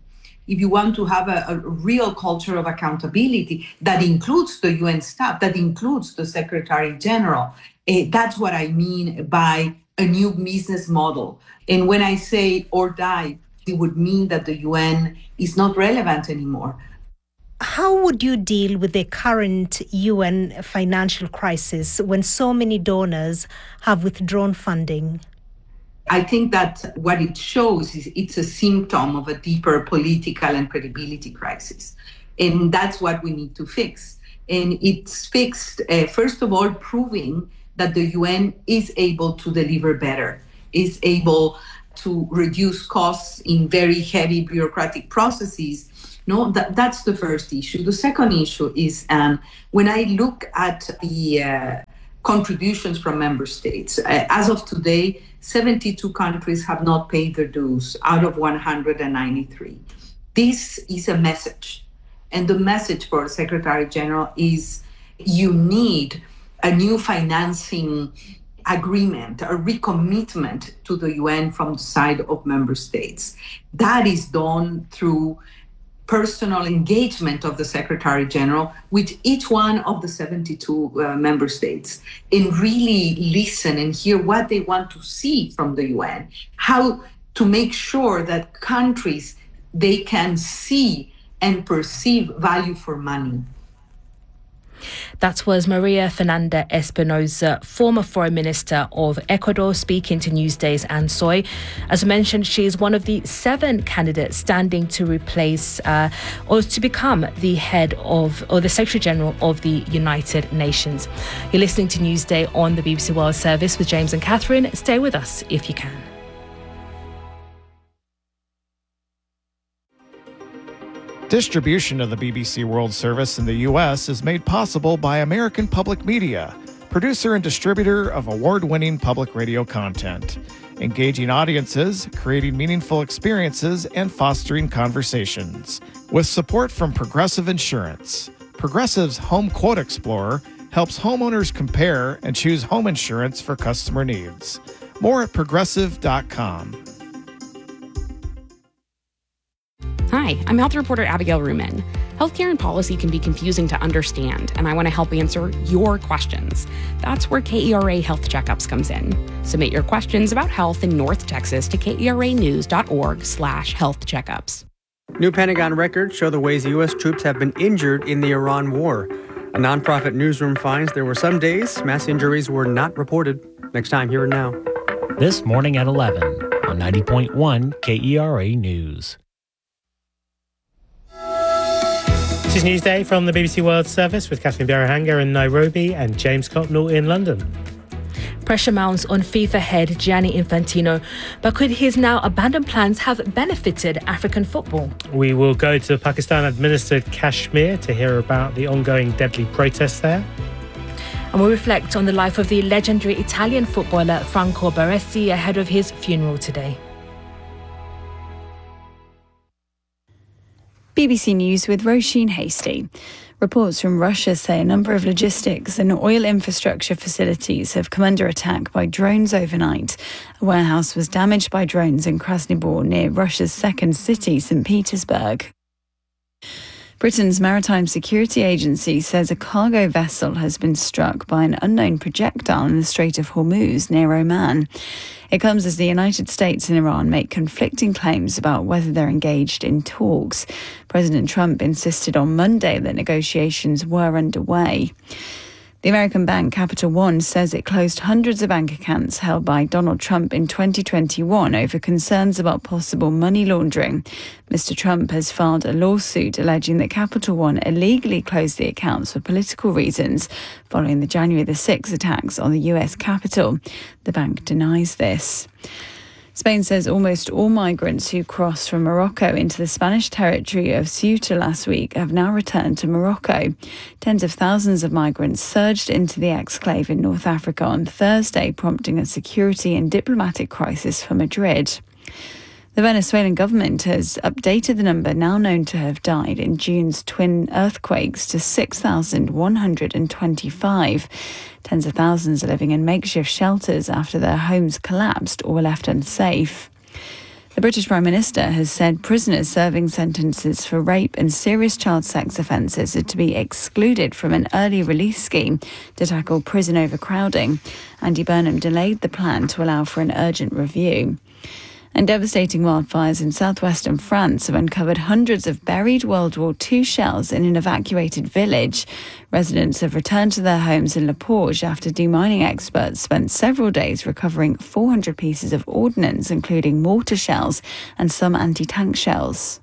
D: if you want to have a, a real culture of accountability that includes the U N staff, that includes the Secretary General, uh, that's what I mean by a new business model. And when I say or die, it would mean that the U N is not relevant anymore.
E: How would you deal with the current U N financial crisis when so many donors have withdrawn funding?
D: I think that what it shows is it's a symptom of a deeper political and credibility crisis. And that's what we need to fix. And it's fixed, uh, first of all, proving that the U N is able to deliver better, is able to reduce costs in very heavy bureaucratic processes. No, that, that's the first issue. The second issue is um, when I look at the uh, contributions from member states, uh, as of today, seventy-two countries have not paid their dues out of one hundred ninety-three. This is a message. And the message for the Secretary General is you need a new financing agreement, a recommitment to the U N from the side of member states. That is done through personal engagement of the Secretary General with each one of the seventy-two uh, member states and really listen and hear what they want to see from the U N, how to make sure that countries, they can see and perceive value for money.
L: That was Maria Fernanda Espinosa, former Foreign Minister of Ecuador, speaking to Newsday's Anne Soy. As mentioned, she is one of the seven candidates standing to replace uh, or to become the head of or the Secretary General of the United Nations. You're listening to Newsday on the B B C World Service with James and Catherine. Stay with us if you can.
F: Distribution of the B B C World Service in the U S is made possible by American Public Media, producer and distributor of award-winning public radio content, engaging audiences, creating meaningful experiences, and fostering conversations. With support from Progressive Insurance, Progressive's Home Quote Explorer helps homeowners compare and choose home insurance for customer needs. More at progressive dot com.
I: Hi, I'm health reporter Abigail Ruman. Healthcare and policy can be confusing to understand, and I want to help answer your questions. That's where K E R A Health Checkups comes in. Submit your questions about health in North Texas to keranews.org slash health checkups.
G: New Pentagon records show the ways U S troops have been injured in the Iran war. A nonprofit newsroom finds there were some days mass injuries were not reported. Next time, Here and Now.
H: This morning at eleven on ninety point one K E R A News.
C: This is Newsday from the B B C World Service with Catherine Biarahanga in Nairobi and James Copnell in London.
L: Pressure mounts on FIFA head Gianni Infantino, but could his now abandoned plans have benefited African football?
C: We will go to Pakistan-administered Kashmir to hear about the ongoing deadly protests there.
L: And we'll reflect on the life of the legendary Italian footballer Franco Baresi ahead of his funeral today.
M: B B C News with Roisin Hasty. Reports from Russia say a number of logistics and oil infrastructure facilities have come under attack by drones overnight. A warehouse was damaged by drones in Krasny Bor near Russia's second city, Saint Petersburg. Britain's Maritime Security Agency says a cargo vessel has been struck by an unknown projectile in the Strait of Hormuz near Oman. It comes as the United States and Iran make conflicting claims about whether they're engaged in talks. President Trump insisted on Monday that negotiations were underway. The American bank Capital One says it closed hundreds of bank accounts held by Donald Trump in twenty twenty-one over concerns about possible money laundering. Mister Trump has filed a lawsuit alleging that Capital One illegally closed the accounts for political reasons following the January the sixth attacks on the U S Capitol. The bank denies this. Spain says almost all migrants who crossed from Morocco into the Spanish territory of Ceuta last week have now returned to Morocco. Tens of thousands of migrants surged into the exclave in North Africa on Thursday, prompting a security and diplomatic crisis for Madrid. The Venezuelan government has updated the number now known to have died in June's twin earthquakes to six thousand one hundred twenty-five. Tens of thousands are living in makeshift shelters after their homes collapsed or were left unsafe. The British Prime Minister has said prisoners serving sentences for rape and serious child sex offences are to be excluded from an early release scheme to tackle prison overcrowding. Andy Burnham delayed the plan to allow for an urgent review. And devastating wildfires in southwestern France have uncovered hundreds of buried World War Two shells in an evacuated village. Residents have returned to their homes in Le Porge after demining experts spent several days recovering four hundred pieces of ordnance, including mortar shells and some anti-tank shells.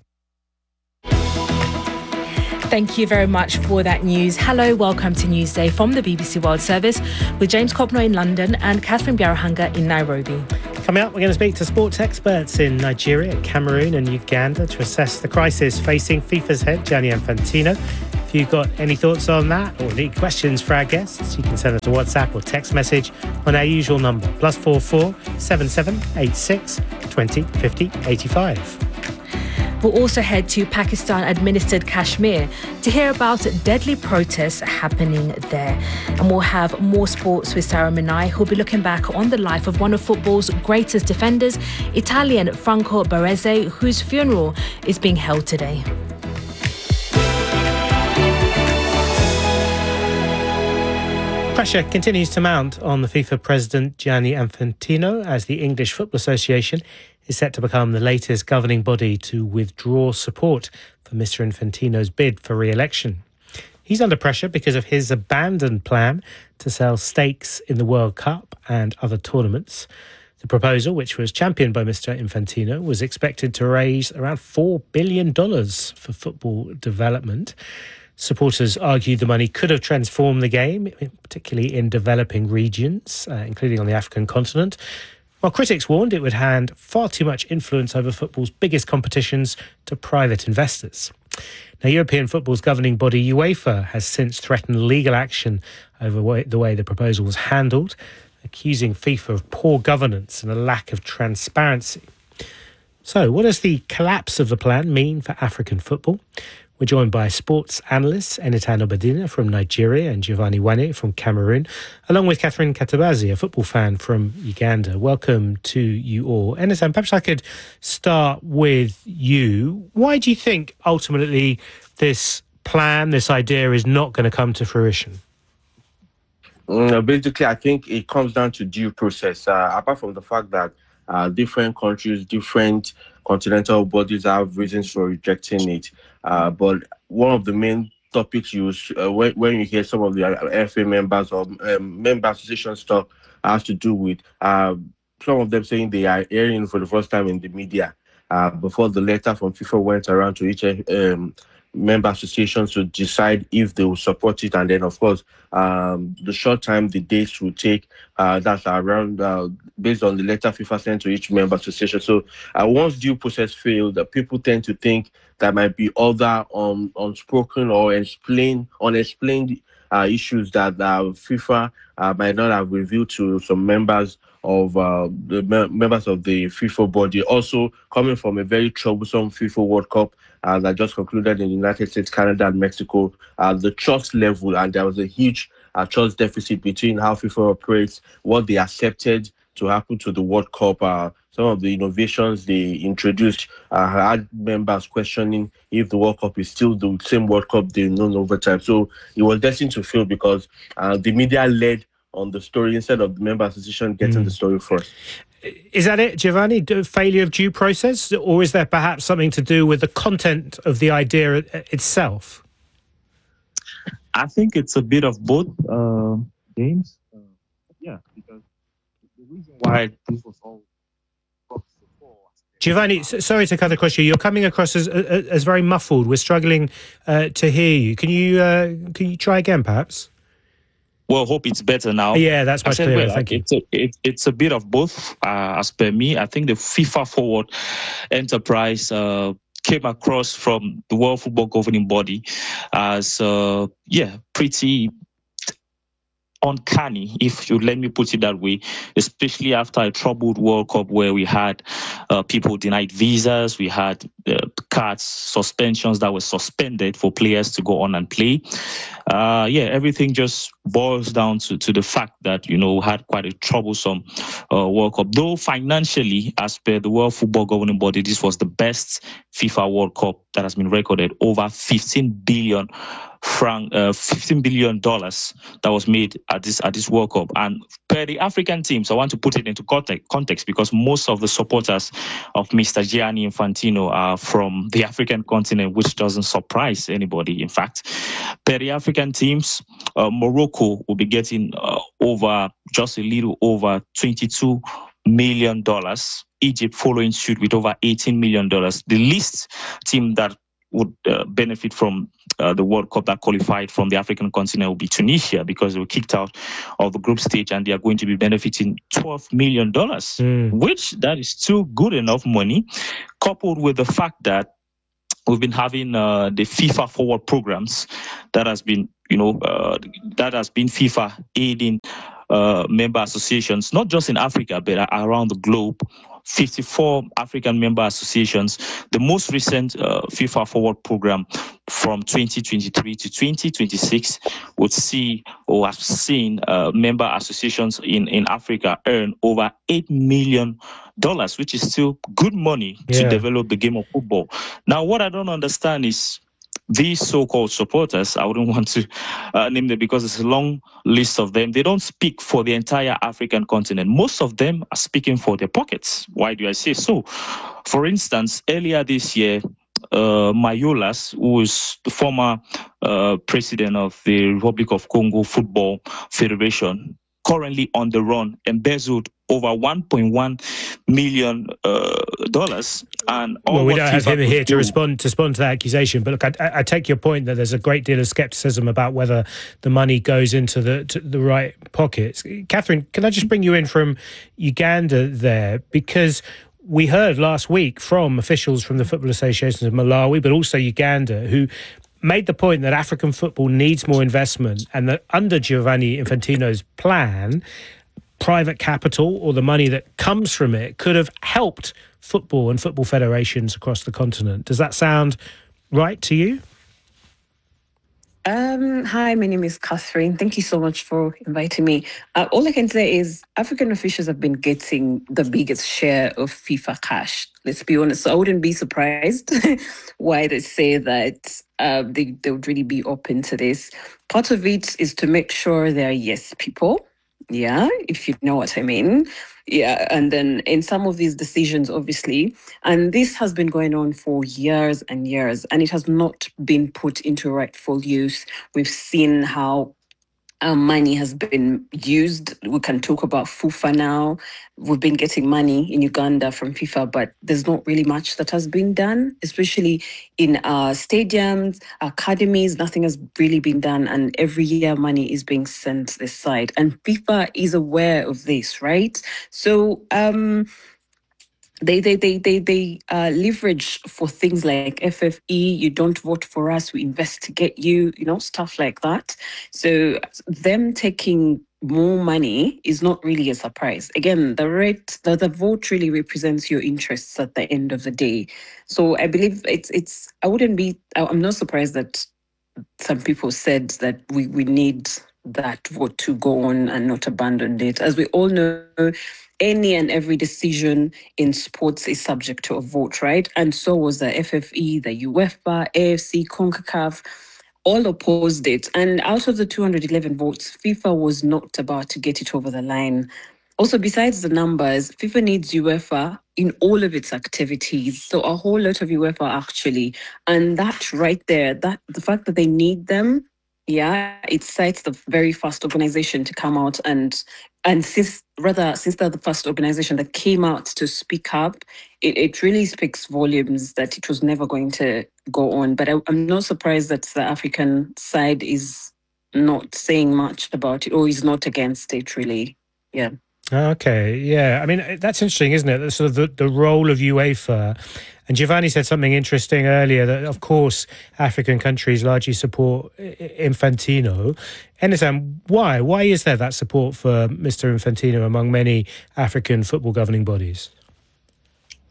L: Thank you very much for that news. Hello, welcome to Newsday from the B B C World Service with James Copno in London and Catherine Biarahanga in Nairobi.
C: Coming up, we're going to speak to sports experts in Nigeria, Cameroon and Uganda to assess the crisis facing FIFA's head, Gianni Infantino. If you've got any thoughts on that or need questions for our guests, you can send us a WhatsApp or text message on our usual number, plus four four seven seven eight six twenty fifty eighty-five.
L: We'll also head to Pakistan-administered Kashmir to hear about deadly protests happening there. And we'll have more sports with Sarah Minai, who'll be looking back on the life of one of football's greatest defenders, Italian Franco Baresi, whose funeral is being held today.
C: Pressure continues to mount on the FIFA president Gianni Infantino as the English Football Association is set to become the latest governing body to withdraw support for Mister Infantino's bid for re-election. He's under pressure because of his abandoned plan to sell stakes in the World Cup and other tournaments. The proposal, which was championed by Mister Infantino, was expected to raise around four billion dollars for football development. Supporters argued the money could have transformed the game, particularly in developing regions, uh, including on the African continent, while critics warned it would hand far too much influence over football's biggest competitions to private investors. Now, European football's governing body UEFA has since threatened legal action over the way the proposal was handled, accusing FIFA of poor governance and a lack of transparency. So, what does the collapse of the plan mean for African football? We're joined by sports analysts Enitan Obadina from Nigeria and Giovanni Wane from Cameroon, along with Catherine Katabazi, a football fan from Uganda. Welcome to you all. Enitan, perhaps I could start with you. Why do you think ultimately this plan, this idea is not going to come to fruition?
J: Mm, basically, I think it comes down to due process. Uh, apart from the fact that uh, different countries, different continental bodies have reasons for rejecting it. Uh, but one of the main topics you uh, when, when you hear some of the F A members or um, member association stuff has to do with uh, some of them saying they are hearing for the first time in the media uh, before the letter from FIFA went around to each um, member association to decide if they will support it. And then, of course, um, the short time the dates will take, uh, that's around uh, based on the letter FIFA sent to each member association. So uh, once due process failed, uh, people tend to think there might be other um, unspoken or explained, unexplained uh, issues that uh, FIFA uh, might not have revealed to some members of uh, the me- members of the FIFA body. Also, coming from a very troublesome FIFA World Cup uh, that just concluded in the United States, Canada, and Mexico, uh, the trust level, and there was a huge uh, trust deficit between how FIFA operates, what they accepted to happen to the World Cup. Uh, some of the innovations they introduced uh, had members questioning if the World Cup is still the same World Cup they've known over time. So it was destined to fail because uh, the media led on the story instead of the member association getting mm. the story first.
C: Is that it, Giovanni? Failure of due process? Or is there perhaps something to do with the content of the idea itself?
K: I think it's a bit of both, uh, James. Uh, yeah, because the reason why this was all
C: Giovanni, sorry to cut across you. You're coming across as as very muffled. We're struggling uh, to hear you. Can you uh, can you try again, perhaps?
K: Well, hope it's better now.
C: Yeah, that's much clearer.
K: Well,
C: Thank you.
K: It's a, it, it's a bit of both, uh, as per me. I think the FIFA Forward enterprise uh, came across from the World Football Governing Body as, uh, yeah, pretty uncanny, if you let me put it that way, especially after a troubled World Cup where we had uh, people denied visas, we had uh, cards, suspensions that were suspended for players to go on and play. Uh, yeah, everything just boils down to, to the fact that, you know, we had quite a troublesome uh, World Cup. Though financially, as per the World Football Governing Body, this was the best FIFA World Cup that has been recorded. Over fifteen billion franc, uh, fifteen billion dollars that was made at this at this World Cup. And per the African teams, I want to put it into context, context because most of the supporters of Mister Gianni Infantino are from the African continent, which doesn't surprise anybody. In fact, per the African teams, uh, Morocco will be getting uh, over just a little over twenty-two million dollars. Egypt following suit with over eighteen million dollars. The least team that would uh, benefit from uh, the World Cup that qualified from the African continent will be Tunisia, because they were kicked out of the group stage, and they are going to be benefiting twelve million dollars, mm. which that is still good enough money, coupled with the fact that we've been having uh, the FIFA Forward programs that has been, you know, uh, that has been FIFA aiding uh, member associations, not just in Africa, but around the globe. fifty-four African member associations. The most recent uh, FIFA Forward program from twenty twenty-three to twenty twenty-six would see or have seen uh, member associations in, in Africa earn over eight million dollars, which is still good money yeah. to develop the game of football. Now, what I don't understand is these so-called supporters, I wouldn't want to uh, name them because it's a long list of them. They don't speak for the entire African continent. Most of them are speaking for their pockets. Why do I say so? For instance, earlier this year, uh, Mayolas, who is the former uh, president of the Republic of Congo Football Federation, currently on the run, embezzled over one point one million dollars. Uh, and all
C: well, we don't have
K: FIFA
C: him here to
K: do,
C: respond to respond to that accusation. But look, I, I take your point that there's a great deal of scepticism about whether the money goes into the to the right pockets. Catherine, can I just bring you in from Uganda there, because we heard last week from officials from the football associations of Malawi, but also Uganda, who made the point that African football needs more investment, and that under Giovanni Infantino's plan, private capital or the money that comes from it could have helped football and football federations across the continent. Does that sound right to you?
N: Um, hi, my name is Catherine. Thank you so much for inviting me. Uh, all I can say is African officials have been getting the biggest share of FIFA cash. Let's be honest. So I wouldn't be surprised why they say that uh, they, they would really be open to this. Part of it is to make sure they're yes people. Yeah, if you know what I mean. Yeah, and then in some of these decisions, obviously, and this has been going on for years and years, and it has not been put into rightful use. We've seen how um, money has been used. We can talk about FIFA now. We've been getting money in Uganda from FIFA, but there's not really much that has been done, especially in our stadiums, academies. Nothing has really been done, and every year money is being sent this side. And FIFA is aware of this, right? So um, they they they they they uh, leverage for things like F F E. You don't vote for us, we investigate you. You know, stuff like that. So them taking more money is not really a surprise. Again, the rate, the, the vote really represents your interests at the end of the day. So I believe it's, it's, I wouldn't be, I'm not surprised that some people said that we, we need that vote to go on and not abandon it. As we all know, any and every decision in sports is subject to a vote, right? And so was the F F E, the UEFA, A F C, CONCACAF, all opposed it. And out of the two hundred eleven votes, FIFA was not about to get it over the line. Also, besides the numbers, FIFA needs UEFA in all of its activities. So a whole lot of UEFA actually. And that right there, that the fact that they need them, yeah, it cites the very first organization to come out and and since rather since they're the first organization that came out to speak up, it, it really speaks volumes that it was never going to go on. But I, I'm not surprised that the African side is not saying much about it or is not against it, really. Yeah.
C: Okay, yeah. I mean, that's interesting, isn't it? Sort of the, the role of UEFA. And Giovanni said something interesting earlier that, of course, African countries largely support Infantino. Enitan, why? Why is there that support for Mister Infantino among many African football governing bodies?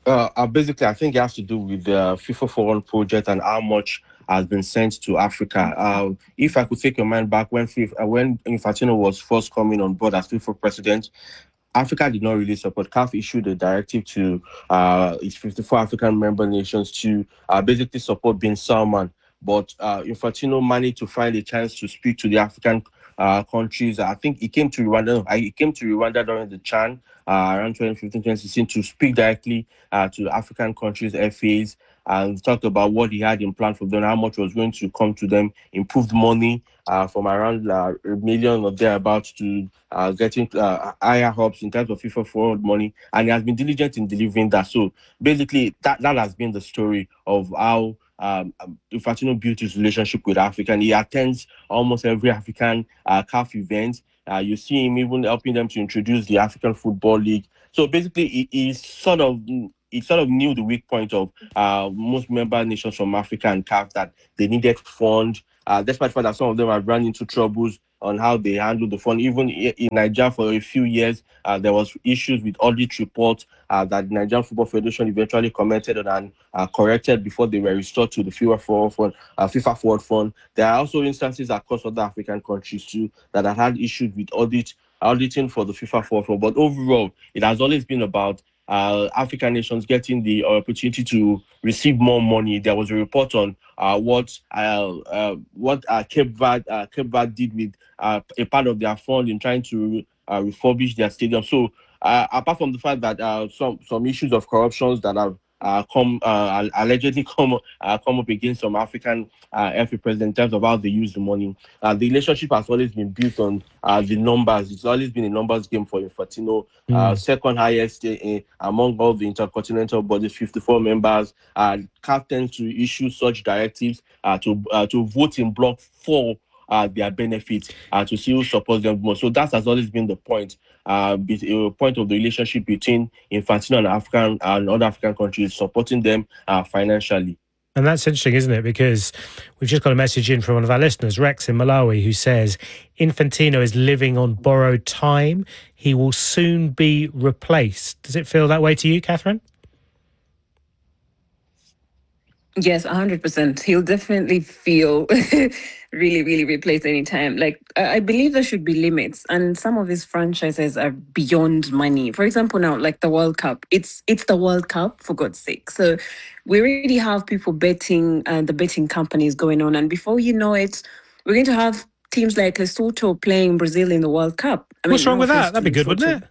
J: Uh, uh, basically, I think it has to do with the FIFA Forward project and how much has been sent to Africa. Uh, if I could take your mind back when FIFA, uh, when Infantino was first coming on board as FIFA president, Africa did not really support. C A F issued a directive to uh, its fifty-four African member nations to uh, basically support Bin Salman. But uh, Infantino managed to find a chance to speak to the African uh, countries. I think he came to Rwanda. He came to Rwanda during the Chan uh, around twenty fifteen, twenty sixteen to speak directly uh, to African countries' F As and talked about what he had in plan for them, how much was going to come to them, improved money uh, from around uh, a million or thereabouts to uh, getting uh, higher hubs in terms of FIFA forward money. And he has been diligent in delivering that. So basically, that, that has been the story of how Um, Infantino built his relationship with Africa, and he attends almost every African uh, C A F event. Uh, you see him even helping them to introduce the African Football League. So basically, he, he's sort of he sort of knew the weak point of uh, most member nations from Africa and C A F, that they needed fund. Uh, despite the fact that some of them have run into troubles on how they handle the fund. Even in Nigeria for a few years, uh, there was issues with audit reports uh, that the Nigerian Football Federation eventually commented on and uh, corrected before they were restored to the FIFA Forward Fund. Uh, FIFA Forward Fund. There are also instances across other African countries too that have had issues with audit auditing for the FIFA Forward Fund. But overall, it has always been about Uh, African nations getting the opportunity to receive more money. There was a report on uh, what uh, uh, what uh, Cape Verde uh, Cape Verde did with uh, a part of their fund in trying to uh, refurbish their stadium. So, uh, apart from the fact that uh, some some issues of corruptions that have uh, come uh, allegedly come uh, come up against some African uh, F A presidents in terms of how they use the money, uh, the relationship has always been built on uh, the numbers. It's always been a numbers game for Infantino. Mm. Uh, second highest uh, among all the intercontinental bodies, fifty-four members. Uh, captains to issue such directives uh, to uh, to vote in block for uh, their benefits uh, to see who supports them more. So that has always been the point. Uh, be, uh, point of the relationship between Infantino and African and other African countries, supporting them uh, financially.
C: And that's interesting, isn't it? Because we've just got a message in from one of our listeners, Rex in Malawi, who says Infantino is living on borrowed time. He will soon be replaced. Does it feel that way to you, Catherine?
N: Yes, one hundred percent. He'll definitely feel really, really replaced anytime. Like, I believe there should be limits. And some of his franchises are beyond money. For example, now, like the World Cup. It's it's the World Cup, for God's sake. So we already have people betting and the betting companies going on. And before you know it, we're going to have teams like Lesotho playing Brazil in the World Cup. I
C: What's
N: mean,
C: wrong
N: no
C: with that?
N: offense
C: That'd be
N: to
C: good, wouldn't
N: Lesotho.
C: it?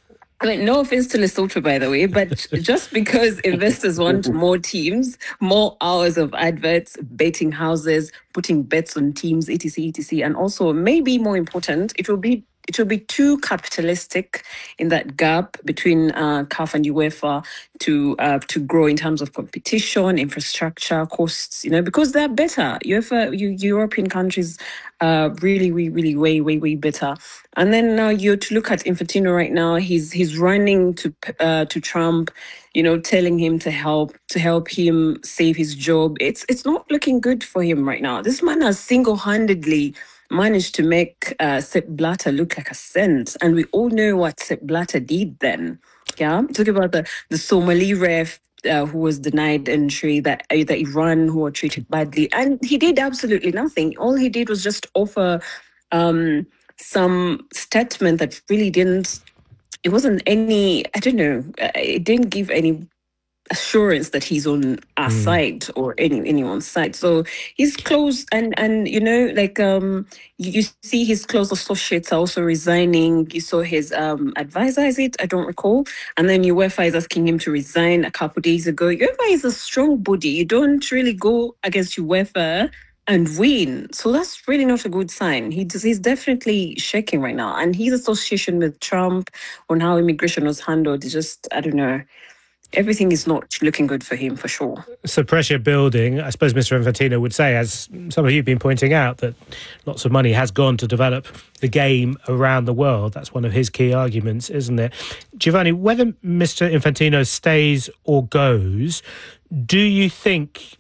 N: I mean, no offense to Lesotho, by the way, but just because investors want more teams, more hours of adverts, betting houses, putting bets on teams, et cetera, et cetera, and also maybe more important, it will be it will be too capitalistic in that gap between uh, C A F and UEFA to uh, to grow in terms of competition, infrastructure, costs, you know, because they're better. UEFA, you, European countries are really, really, really way, way, way better. And then now uh, you to look at Infantino right now, he's he's running to uh, to Trump, you know, telling him to help to help him save his job. It's it's not looking good for him right now. This man has single-handedly managed to make uh, Sepp Blatter look like a saint. And we all know what Sepp Blatter did then. Yeah, talk about the, the Somali ref uh, who was denied entry, that, uh, the Iran who were treated badly. And he did absolutely nothing. All he did was just offer um, some statement that really didn't, it wasn't any, I don't know, uh, it didn't give any assurance that he's on our mm. side or any anyone's side. So he's close, and and you know, like um you, you see his close associates are also resigning. You saw his um advisor, is it? I don't recall. And then UEFA is asking him to resign a couple of days ago. UEFA is a strong body. You don't really go against UEFA and win. So that's really not a good sign. He does, he's definitely shaking right now. And his association with Trump on how immigration was handled is just, I don't know, everything is not looking good for him, for sure.
C: So pressure building, I suppose Mister Infantino would say, as some of you have been pointing out, that lots of money has gone to develop the game around the world. That's one of his key arguments, isn't it? Giovanni, whether Mister Infantino stays or goes, do you think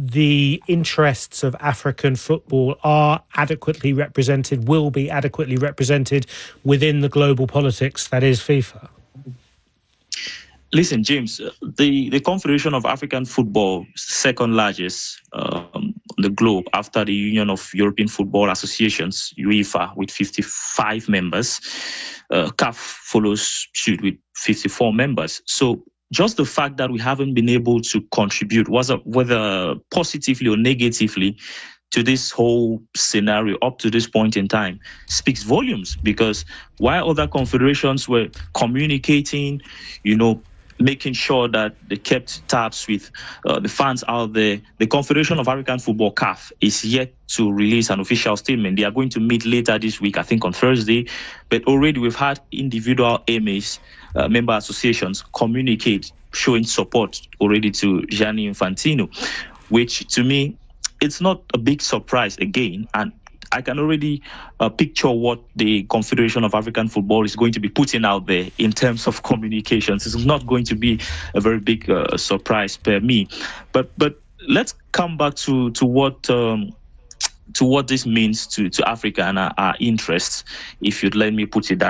C: the interests of African football are adequately represented, will be adequately represented within the global politics that is FIFA?
K: Listen, James, the, the Confederation of African Football, second largest um, on the globe after the Union of European Football Associations, UEFA, with fifty-five members. Uh, C A F follows suit with fifty-four members. So just the fact that we haven't been able to contribute, was whether positively or negatively, to this whole scenario up to this point in time speaks volumes, because while other confederations were communicating, you know, making sure that they kept tabs with uh, the fans out there, the Confederation of African Football, C A F, is yet to release an official statement. They are going to meet later this week, I think on Thursday, but already we've had individual M As, uh, member associations, communicate, showing support already to Gianni Infantino, which to me, it's not a big surprise again, and I can already uh, picture what the Confederation of African Football is going to be putting out there in terms of communications. It's not going to be a very big uh, surprise per me. But but let's come back to to what um, to what this means to, to Africa and our, our interests, if you'd let me put it that